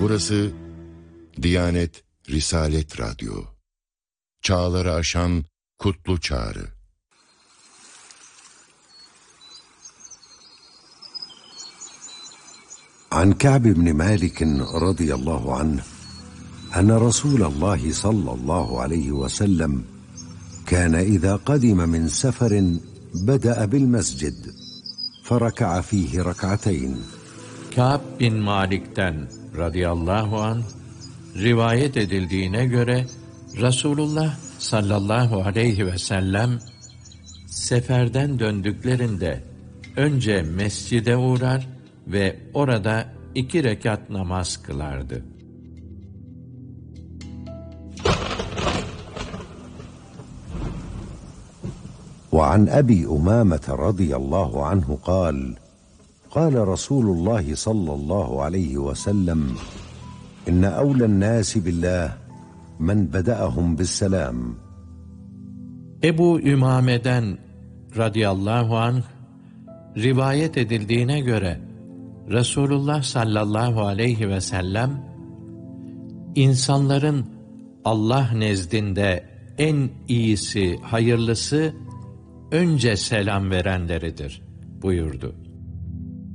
Burası Diyanet Risalet Radyo. Çağları aşan kutlu çağrı. عن كعب بن مالك رضي الله عنه أن رسول الله صلى الله عليه وسلم كان إذا قدم من سفر بدأ بالمسجد فركع فيه ركعتين. Kâb bin Malik'ten radıyallahu anh rivayet edildiğine göre Resulullah sallallahu aleyhi ve sellem seferden döndüklerinde önce mescide uğrar ve orada 2 rekat namaz kılardı. وعن أبي أمامة رضي الله عنه قال قال رسول الله صلى الله عليه وسلم إن أولى الناس بالله من بدأهم بالسلام. Ebu Ümame'den radıyallahu anh rivayet edildiğine göre Resulullah sallallahu aleyhi ve sellem insanların Allah nezdinde en iyisi, hayırlısı önce selam verenleridir buyurdu.